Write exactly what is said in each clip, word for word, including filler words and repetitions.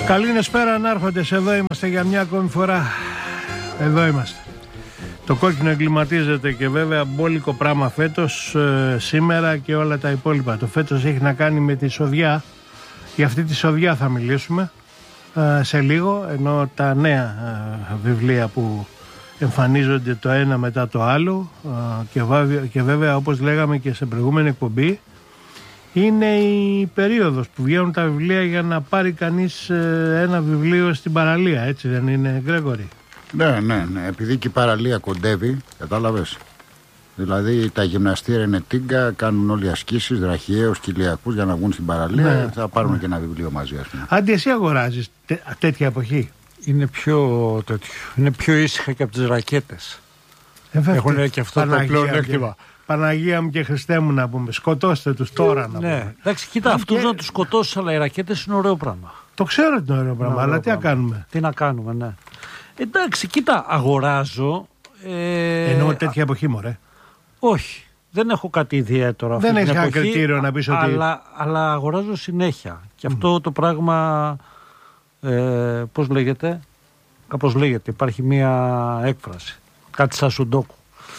Καληνεσπέρα ανάρχοντες, εδώ είμαστε για μια ακόμη φορά. Εδώ είμαστε. Το κόκκινο εγκληματίζεται και βέβαια μπόλικο πράγμα φέτος, ε, σήμερα και όλα τα υπόλοιπα. Το φέτος έχει να κάνει με τη σοδιά. Για αυτή τη σοδιά θα μιλήσουμε ε, σε λίγο, ενώ τα νέα ε, βιβλία που εμφανίζονται το ένα μετά το άλλο ε, και, βάβια, και βέβαια όπως λέγαμε και σε προηγούμενη εκπομπή, είναι η περίοδος που βγαίνουν τα βιβλία για να πάρει κανείς ε, ένα βιβλίο στην παραλία, έτσι δεν είναι, Γκρέγορη? Ναι, ναι, ναι, επειδή και η παραλία κοντεύει, κατάλαβες. Δηλαδή τα γυμναστήρια είναι τίγκα, κάνουν όλοι ασκήσεις, δραχιαίους, κοιλιακούς για να βγουν στην παραλία. Ναι, θα πάρουν ναι. και ένα βιβλίο μαζί, ας πούμε. Άντι, εσύ αγοράζεις τέ, τέτοια εποχή? Είναι πιο, τέτοιο, είναι πιο ήσυχα και από τις ρακέτες. Έχουν και αυτό το πλεονέκτημα. Παναγία μου και Χριστέ μου, να πούμε, σκοτώστε τους τώρα, να ναι. πούμε. Εντάξει, κοίτα, αυτούς και... να τους σκοτώσεις, αλλά οι ρακέτες είναι ωραίο πράγμα. Το ξέρω ότι είναι ωραίο πράγμα, είναι αλλά ωραίο τι πράγμα. να κάνουμε. Τι να κάνουμε, ναι. Εντάξει, κοίτα, αγοράζω. Ε... Εννοώ τέτοια εποχή, μωρέ. Όχι, δεν έχω κάτι ιδιαίτερο αυτή δεν την έχεις εποχή. κανένα κριτήριο να πεις ότι... Αλλά, αλλά αγοράζω συνέχεια. Και mm. αυτό το πράγμα, ε, πώς λέγεται, κάπως λέγεται, υπάρχει μία έκφραση. Κάτι σαν σουντόκου.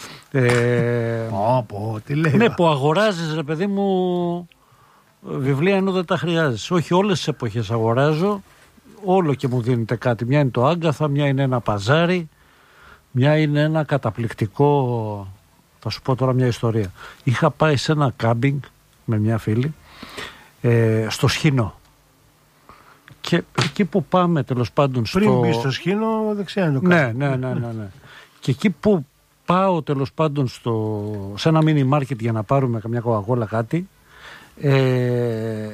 Ε, πω, πω, τι λέει, ναι, που αγοράζεις, ρε παιδί μου, βιβλία ενώ δεν τα χρειάζεσαι. Όχι, όλες τις εποχές αγοράζω, όλο και μου δίνεται κάτι. Μια είναι το Άγκαθα, μια είναι ένα παζάρι, μια είναι ένα καταπληκτικό. Θα σου πω τώρα μια ιστορία. Είχα πάει σε ένα κάμπινγκ με μια φίλη ε, στο Σχοινό. Και εκεί που πάμε, τέλος πάντων, στο... Πριν μπει στο Σχοινό, δεν ξέρω. Ναι, ναι, ναι, ναι, ναι. Και εκεί που πάω, τέλος πάντων, στο... σε ένα mini market για να πάρουμε καμιά κοκακόλα κάτι, ε...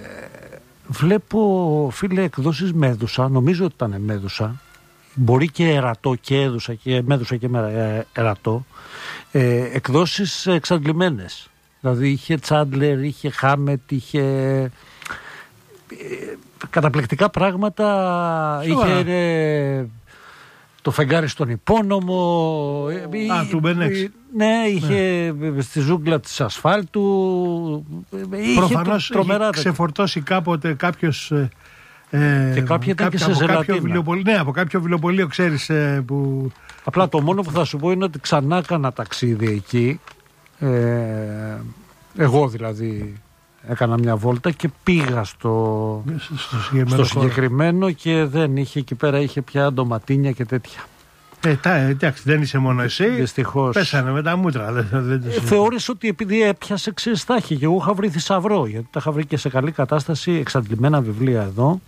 βλέπω, φίλε, εκδόσεις Μέδουσα, νομίζω ότι ήταν Μέδουσα, μπορεί και ερατό και έδουσα και Μέδουσα και ερατό, ε, εκδόσεις εξαντλημένες. Δηλαδή είχε Τσάντλερ, είχε Χάμετ, είχε ε, καταπληκτικά πράγματα. Σοβαρά. Είχε ε, το φεγγάρι στον υπόνομο. Α, του Μπενέξ. Ναι, είχε ναι. στη ζούγκλα της ασφάλτου. Προφανώς είχε ξεφορτώσει κάποτε κάποιος... Ε, και κάποια ήταν και σε ζελατίνα. Ναι, από κάποιο βιβλιοπωλείο, ξέρεις, ε, που... Απλά το μόνο που θα σου πω είναι ότι ξανά έκανα ταξίδι εκεί. Ε, εγώ δηλαδή έκανα μια βόλτα και πήγα στο, στο συγκεκριμένο, στο συγκεκριμένο και δεν είχε, εκεί πέρα είχε πια ντοματίνια και τέτοια. Ε, τα, εντάξει, δεν είσαι μόνο εσύ. Δυστυχώς. Πέσανε με τα μούτρα. Δεν, δεν ε, θεώρησε ότι επειδή έπιασε, ξέρεις, τα είχε. Και εγώ είχα βρει θησαυρό, γιατί τα είχα βρει και σε καλή κατάσταση εξαντλημένα βιβλία εδώ.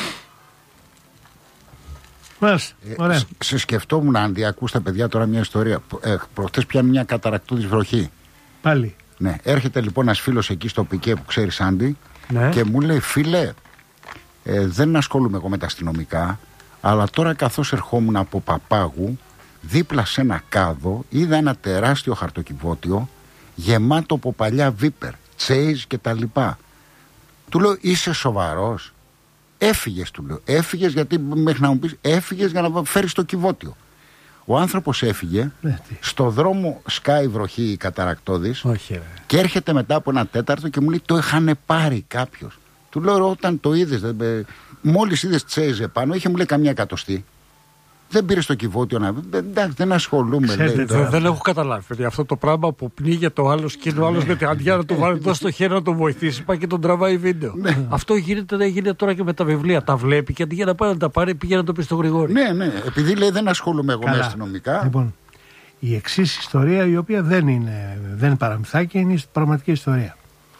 Μάλιστα. Ωραία. Ε, σε σκεφτόμουν, Άντι, ακούς τα παιδιά τώρα μια ιστορία. Ε, προχτές πιάνει μια καταρακτώδης βροχή. Πάλι. Ναι. Έρχεται λοιπόν ένας φίλος εκεί στο πικέ που ξέρεις, Άντι, ναι. και μου λέει, φίλε, ε, δεν ασχολούμαι εγώ με τα αστυνομικά. Αλλά τώρα καθώς ερχόμουν από Παπάγου, δίπλα σε ένα κάδο, είδα ένα τεράστιο χαρτοκιβώτιο γεμάτο από παλιά Βίπερ, Τσέιζ και τα λοιπά. Του λέω, είσαι σοβαρός? Έφυγες, του λέω. Έφυγες γιατί μέχρι να μου πεις, έφυγες για να φέρεις το κυβότιο. Ο άνθρωπος έφυγε, ναι, στο δρόμο σκάει βροχή η καταρακτώδης. Όχι, ρε. Και έρχεται μετά από ένα τέταρτο και μου λέει, το είχαν πάρει κάποιος. Του λέω, όταν το είδες, δεν... μόλις είδες Τσέιζ επάνω, είχε μου λέει καμιά εκατοστή. Δεν πήρε το κυβότιο να. Εντάξει, δεν ασχολούμαι. Ξέρετε, λέει, δεν έχω καταλάβει. Δηλαδή, αυτό το πράγμα που πνίγεται το άλλο και ο άλλο με την αντιά να του βάλει εδώ στο χέρι να τον βοηθήσει, πάει και τον τραβάει βίντεο. Ναι. Αυτό γίνεται, δεν γίνεται τώρα και με τα βιβλία. Τα βλέπει και αντί για να πάει να τα πάρει, πήγε να το πει στο Γρηγόρη. Ναι, ναι. Επειδή λέει δεν ασχολούμαι εγώ Καλά. με αστυνομικά. Λοιπόν, η εξής ιστορία, η οποία δεν είναι, δεν είναι παραμυθάκι, είναι η πραγματική ιστορία.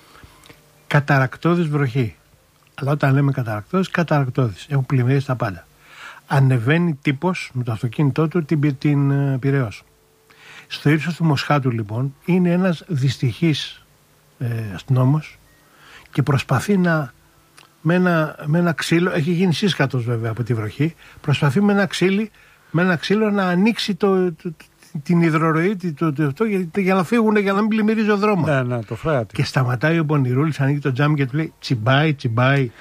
Καταρακτώδης βροχή. Αλλά όταν λέμε καταρακτώδης, καταρακτώδης. Έχουν πλημμυρίσει τα πάντα. Ανεβαίνει τύπος με το αυτοκίνητό του την, την Πειραιώς. Στο ύψος του Μοσχάτου λοιπόν είναι ένας δυστυχής ε, αστυνόμος και προσπαθεί να με ένα, με ένα ξύλο, έχει γίνει σύσκατος βέβαια από τη βροχή, προσπαθεί με ένα, ξύλι, με ένα ξύλο να ανοίξει το, το, την υδροροή το, το, το, για, για να φύγουν, για να μην πλημμυρίζει ο δρόμος. Ναι, ναι, το φρέατη. Και σταματάει ο Πονηρούλης, ανοίγει το τζάμι και του λέει τσιμπάει, τσιμπάει.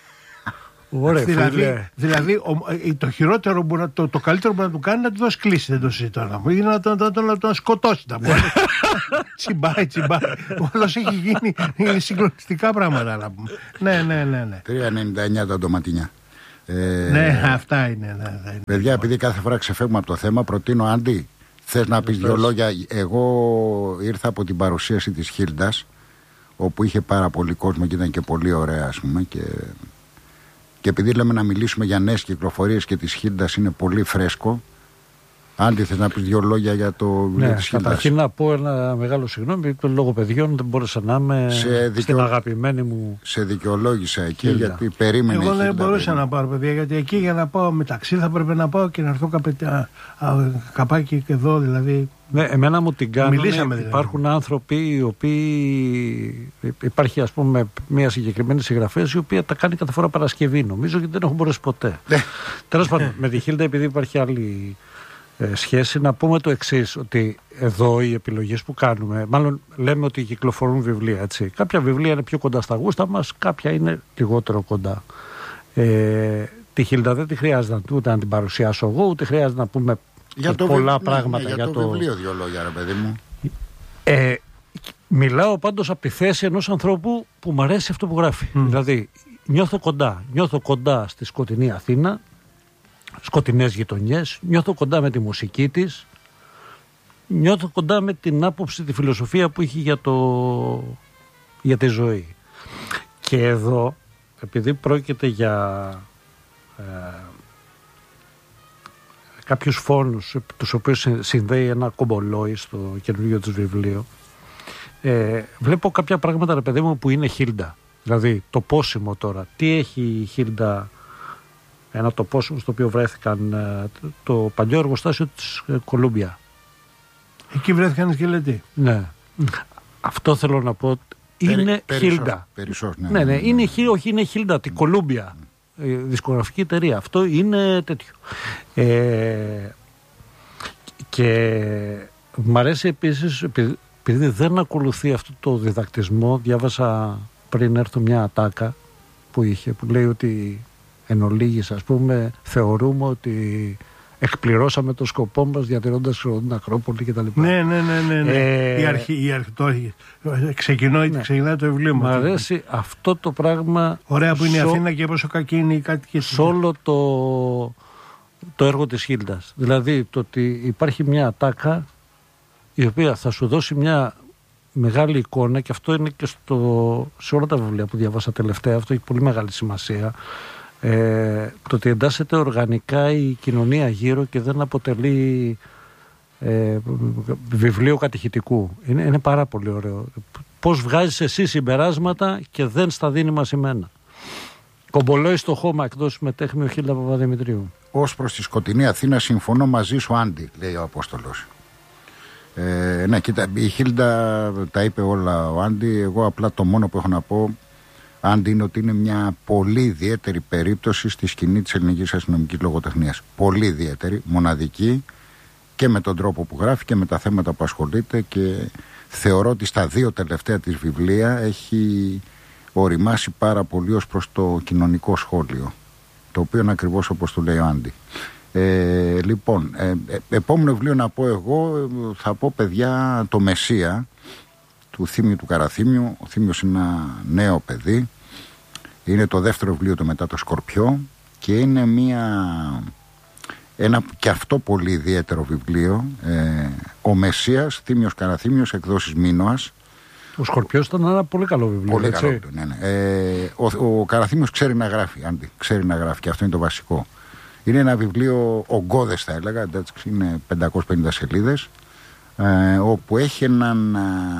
Ωραία, δηλαδή, δηλαδή ο, το χειρότερο, να, το, το καλύτερο που να του κάνει είναι να του δώσει κλίση, δεν το συζητώ. Είναι να τον να, να, να σκοτώσει τα μάτια. Τσιμπάει, τσιμπάει. Όλος έχει γίνει συγκλονιστικά πράγματα να πούμε. Ναι, ναι, ναι. ναι. τρία ενενήντα εννιά τα ντοματίνια. Ε, ναι, αυτά είναι. Ναι, ναι, παιδιά, επειδή κάθε φορά ξεφεύγουμε από το θέμα, προτείνω, Άντι, θες να πεις δύο λόγια? Εγώ ήρθα από την παρουσίαση της Χίλντας, όπου είχε πάρα πολύ κόσμο και ήταν και πολύ ωραία, ας πούμε, και, και επειδή λέμε να μιλήσουμε για νέες κυκλοφορίες και της Χίλντας είναι πολύ φρέσκο. Άντι, θες να πεις δύο λόγια για το βιβλίο ναι, της Χίλντας? Καταρχήν να πω ένα μεγάλο συγγνώμη, γιατί λόγω παιδιών δεν μπόρεσα να είμαι δικαιο... στην αγαπημένη μου. Σε δικαιολόγησα εκεί, Χίλντα. γιατί περίμενε. Εγώ δεν Χίλντα, μπορούσα περίμενε. να πάρω, παιδιά, γιατί εκεί για να πάω μεταξύ θα πρέπει να πάω και να έρθω καπετά, α, καπάκι και εδώ, δηλαδή. Ναι, εμένα μου την κάνουν. Μιλήσαμε, δηλαδή. Υπάρχουν άνθρωποι οι οποίοι. Υπάρχει, ας πούμε, μια συγκεκριμένη συγγραφέα η οποία τα κάνει κάθε φορά Παρασκευή. Νομίζω γιατί δεν έχουν μπορέσει ποτέ. Τέλος πάντων, με τη Χίλντα, επειδή υπάρχει άλλη ε, σχέση, να πούμε το εξής, ότι εδώ οι επιλογές που κάνουμε, μάλλον λέμε ότι κυκλοφορούν βιβλία, έτσι. Κάποια βιβλία είναι πιο κοντά στα γούστα μας, κάποια είναι λιγότερο κοντά. Ε, τη Χίλντα δεν τη χρειάζεται ούτε να την παρουσιάσω εγώ, ούτε χρειάζεται να πούμε Για το πολλά βι... πράγματα. Ναι, ναι, για, για το, το βιβλίο δύο λόγια, ρε παιδί μου. Ε, μιλάω πάντως από τη θέση ενός ανθρώπου που μου αρέσει αυτό που γράφει. Mm. Δηλαδή, νιώθω κοντά. Νιώθω κοντά στη σκοτεινή Αθήνα, σκοτεινές γειτονιές, νιώθω κοντά με τη μουσική της, νιώθω κοντά με την άποψη, τη φιλοσοφία που έχει για, το... για τη ζωή. Και εδώ, επειδή πρόκειται για ε, κάποιους φόνους τους οποίους συνδέει ένα κομπολόι στο καινούργιο του βιβλίο, ε, βλέπω κάποια πράγματα, ρε παιδί μου, που είναι Χίλντα. Δηλαδή το πόσιμο τώρα. Τι έχει η Χίλντα, ένα το πόσιμο στο οποίο βρέθηκαν ε, το παλιό εργοστάσιο της ε, Κολούμπια. Εκεί βρέθηκαν οι σκελετοί. Ναι. Αυτό θέλω να πω. Είναι Περι, Χίλντα. Περισσός, ναι, ναι, ναι, ναι, ναι. είναι, όχι, είναι Χίλντα, την Κολούμπια. Η δισκογραφική εταιρεία. Αυτό είναι τέτοιο. Ε, και μ' αρέσει επίσης, επειδή δεν ακολουθεί αυτό το διδακτισμό, διάβασα πριν έρθω μια ατάκα που είχε, που λέει ότι εν ολίγης, ας πούμε, θεωρούμε ότι εκπληρώσαμε το σκοπό μας διατηρώντας την Ακρόπολη κτλ. Ναι, ναι, ναι, ναι, ναι. Ε, η αρχή, η αρχή, το, ξεκινώ, ναι. Ξεκινάει το βιβλίο μου. Μ' αρέσει αυτό το πράγμα. Ωραία που είναι η σο... Αθήνα και πόσο κακή είναι η κάτοικοι. Σε όλο το, το έργο της Χίλντας. Δηλαδή το ότι υπάρχει μια ατάκα η οποία θα σου δώσει μια μεγάλη εικόνα, και αυτό είναι και στο, σε όλα τα βιβλία που διαβάσα τελευταία, αυτό έχει πολύ μεγάλη σημασία. Ε, το ότι εντάσσεται οργανικά η κοινωνία γύρω και δεν αποτελεί ε, βιβλίο κατηχητικού. Είναι, είναι πάρα πολύ ωραίο. Πώς βγάζεις εσύ συμπεράσματα και δεν στα δίνει μας εμένα. Κομπολόι στο χώμα, εκδόσεις Μετέχμιο Χίλντα Παπαδημητρίου. Ως προς τη σκοτεινή Αθήνα συμφωνώ μαζί σου, Άντι, λέει ο Απόστολος. Ε, ναι, κοίτα, η Χίλντα τα είπε όλα ο Άντι. Εγώ απλά το μόνο που έχω να πω, Άντι, είναι ότι είναι μια πολύ ιδιαίτερη περίπτωση στη σκηνή της ελληνικής αστυνομικής λογοτεχνίας. Πολύ ιδιαίτερη, μοναδική, και με τον τρόπο που γράφει και με τα θέματα που ασχολείται, και θεωρώ ότι στα δύο τελευταία της βιβλία έχει οριμάσει πάρα πολύ ως προς το κοινωνικό σχόλιο, το οποίο είναι ακριβώς όπως του λέει ο Άντι. Ε, λοιπόν, ε, ε, επόμενο βιβλίο να πω εγώ, θα πω, παιδιά, το Μεσσία του Θήμιου του Καραθήμιου. Ο Θήμιος είναι ένα νέο παιδί, είναι το δεύτερο βιβλίο του μετά το Σκορπιό, και είναι μια, ένα και αυτό πολύ ιδιαίτερο βιβλίο, ε, ο Μεσσίας, Θήμιος Καραθήμιος, εκδόσεις Μίνωας. Ο Σκορπιός ήταν ένα πολύ καλό βιβλίο. Πολύ έτσι? καλό, ναι, ναι. Ε, ο, ο Καραθήμιος ξέρει να γράφει, Άντι, ξέρει να γράφει, και αυτό είναι το βασικό. Είναι ένα βιβλίο ογκώδες, θα έλεγα, εντάξει, είναι πεντακόσιες πενήντα σελίδες, ε, όπου έχει έναν,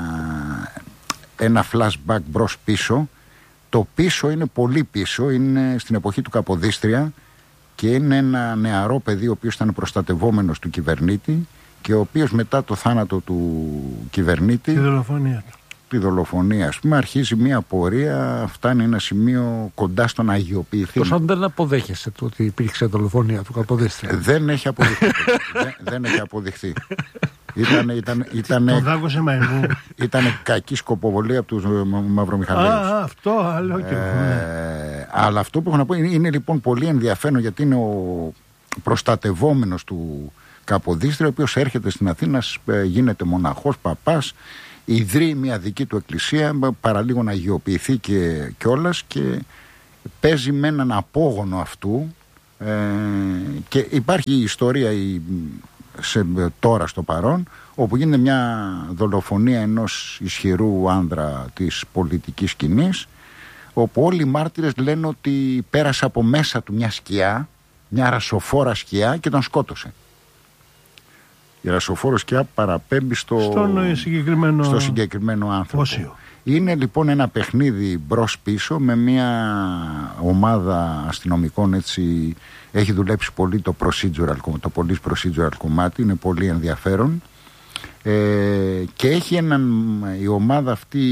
ένα flashback μπρος πίσω. Το πίσω είναι πολύ πίσω, είναι στην εποχή του Καποδίστρια, και είναι ένα νεαρό παιδί ο οποίος ήταν προστατευόμενος του κυβερνήτη, και ο οποίος μετά το θάνατο του κυβερνήτη, τη δολοφονία του, τη δολοφονία, ας πούμε, αρχίζει μια πορεία, φτάνει ένα σημείο κοντά στο να αγιοποιηθεί. Τόσο αν δεν αποδέχεσαι το ότι υπήρξε δολοφονία του Καποδίστρια. Δεν έχει αποδειχθεί. δεν, δεν έχει αποδειχθεί. Ήταν, ήταν, ήταν, τον δάκωσε μαϊμού. Ήταν κακή σκοποβολή από τους Μαυρομιχαλαίους. Α, αυτό άλλο και ε, αλλά αυτό που έχω να πω είναι, είναι λοιπόν πολύ ενδιαφέρον, γιατί είναι ο προστατευόμενος του Καποδίστρια, ο οποίος έρχεται στην Αθήνα, γίνεται μοναχός, παπάς, ιδρύει μια δική του εκκλησία, παραλίγο να αγιοποιηθεί και κιόλας, και παίζει με έναν απόγονο αυτού, Ε, και υπάρχει η ιστορία η, σε, τώρα στο παρόν, όπου γίνεται μια δολοφονία ενός ισχυρού άνδρα της πολιτικής σκηνής, όπου όλοι οι μάρτυρες λένε ότι πέρασε από μέσα του μια σκιά, μια ρασοφόρα σκιά, και τον σκότωσε. Η ρασοφόρα σκιά παραπέμπει στο, Στον συγκεκριμένο... στο συγκεκριμένο άνθρωπο. Όσιο. Είναι λοιπόν ένα παιχνίδι μπρος πίσω με μια ομάδα αστυνομικών, έτσι. Έχει δουλέψει πολύ το procedural, το police procedural κομμάτι, είναι πολύ ενδιαφέρον. Ε, και έχει έναν, η ομάδα αυτή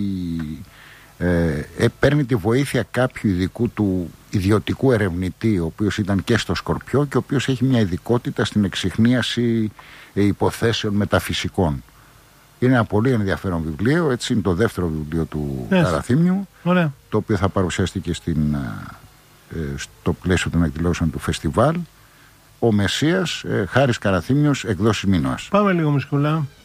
ε, ε, παίρνει τη βοήθεια κάποιου ειδικού του ιδιωτικού ερευνητή, ο οποίος ήταν και στο Σκορπιό και ο οποίος έχει μια ειδικότητα στην εξιχνίαση ε, υποθέσεων μεταφυσικών. Είναι ένα πολύ ενδιαφέρον βιβλίο, έτσι είναι το δεύτερο βιβλίο του yes. Καραθήμιου. Ωραία. Το οποίο θα παρουσιαστεί στην, ε, στο πλαίσιο των εκδηλώσεων του φεστιβάλ. Ο Μεσσίας, ε, Χάρης Καραθήμιος, εκδόσεις Μίνωας. Πάμε λίγο μουσικούλα.